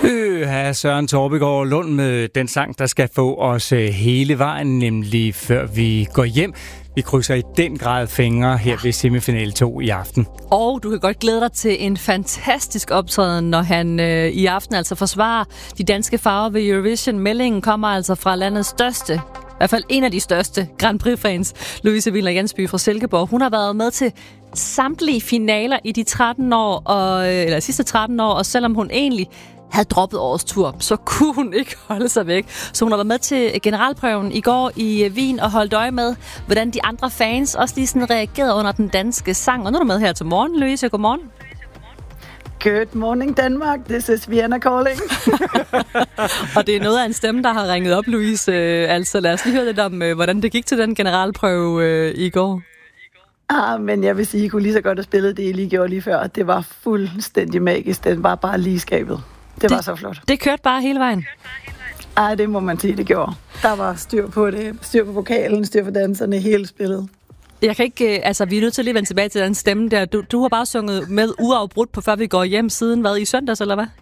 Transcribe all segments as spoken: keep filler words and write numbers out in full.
Øh, her Søren Torbegaard Lund med den sang, der skal få os hele vejen, nemlig før vi går hjem. Vi krydser i den grad fingre her ved semifinale to i aften. Og du kan godt glæde dig til en fantastisk optræden, når han øh, i aften altså forsvarer de danske farver ved Eurovision. Meldingen kommer altså fra landets største, i hvert fald en af de største Grand Prix-fans, Louise Wilner Jensby fra Silkeborg. Hun har været med til samtlige finaler i de tretten år, og, eller sidste tretten år, og selvom hun egentlig havde droppet årets tur, så kunne hun ikke holde sig væk. Så hun har været med til generalprøven i går i Wien og holdt øje med, hvordan de andre fans også lige sådan reagerede under den danske sang. Og nu er du med her til morgen, Louise. Godmorgen. Good morning, Denmark. This is Vienna calling. Og det er noget af en stemme, der har ringet op, Louise. Altså lad os lige høre lidt om, hvordan det gik til den generalprøve øh, i går. Ah, men jeg vil sige, at I kunne lige så godt have spillet det, I lige gjorde lige før. Det var fuldstændig magisk. Den var bare lige skabet. Det, det var så flot. Det kørte bare hele vejen? Ej, det må man sige, det gjorde. Der var styr på det. Styr på vokalen, styr på danserne, hele spillet. Jeg kan ikke, altså vi er nødt til at lige vende tilbage til den stemme der. Du, du har bare sunget med uafbrudt på Før vi går hjem siden, hvad, i søndags, eller hvad?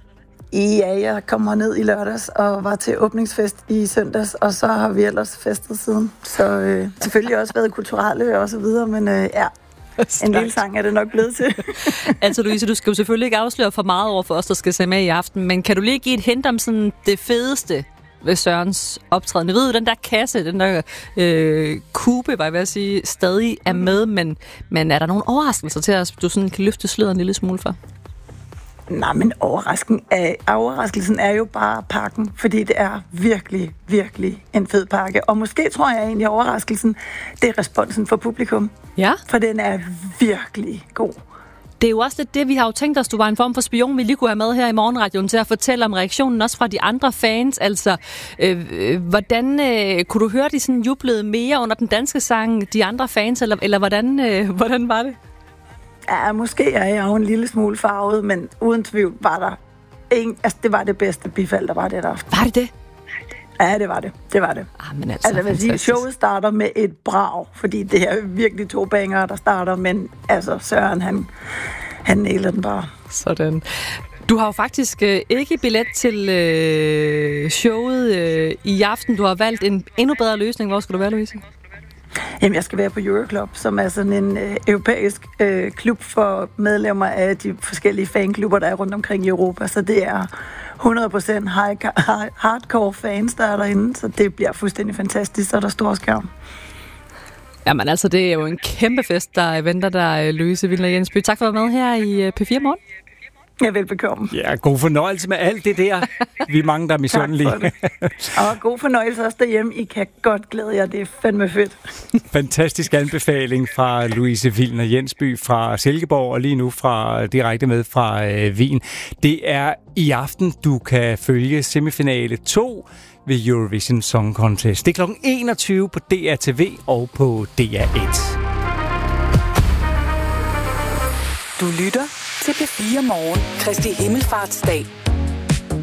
Ja, jeg kommer ned i lørdags og var til åbningsfest i søndags, og så har vi ellers festet siden. Så øh, selvfølgelig også været kulturelle og så videre, men øh, ja, en lille sang er det nok blevet til. Altså Louise, du skal jo selvfølgelig ikke afsløre for meget over for os, der skal se med i aften, men kan du lige give et hint om sådan det fedeste ved Sørens optræden? Jeg ved jo, den der kasse, den der øh, kube, var jeg ved at sige, stadig er med, men, men er der nogle overraskelser til os, du sådan kan løfte sløret en lille smule for? Nej, men overraskelsen er, overraskelsen er jo bare pakken, fordi det er virkelig, virkelig en fed pakke. Og måske tror jeg egentlig, at overraskelsen, det er responsen fra publikum. Ja. For den er virkelig god. Det er jo også det, vi har jo tænkt os, du var en form for spion, vi lige kunne have med her i morgenradioen til at fortælle om reaktionen også fra de andre fans. Altså, øh, øh, hvordan øh, kunne du høre, de sådan jublede mere under den danske sang, de andre fans, eller, eller hvordan, øh, hvordan var det? Ja, måske er jeg jo en lille smule farvet, men uden tvivl var der en, altså det var det bedste bifald, der var det der aften. Var det det? Ja, det var det. Det var det. Ah, men altså, altså jeg vil sige, showet starter med et brag, fordi det er virkelig to banger, der starter, men altså Søren, han, han nailer den bare. Sådan. Du har jo faktisk øh, ikke billet til øh, showet øh, i aften. Du har valgt en endnu bedre løsning. Hvor skal du være, Louise? Jamen, jeg skal være på Euroclub, som er sådan en øh, europæisk øh, klub for medlemmer af de forskellige fanklubber, der er rundt omkring i Europa. Så det er hundrede procent high, hardcore fans, der er derinde, så det bliver fuldstændig fantastisk, så er der stor skærm. Jamen altså, det er jo en kæmpe fest, der venter der, Louise Wilner Jensby. Tak for at være med her i P fire Morgen. Ja, velbekomme. Ja, god fornøjelse med alt det der. Vi er mange, der er misundelige. Og god fornøjelse også derhjemme. I kan godt glæde jer. Det er fandme fedt. Fantastisk anbefaling fra Louise Wilner Jensby fra Silkeborg, og lige nu fra direkte med fra øh, Wien. Det er i aften, du kan følge semifinale to ved Eurovision Song Contest. Det er klokken enogtyve på D R T V og på D R et. Du lytter til P fire Morgen, Kristi Himmelfartsdag.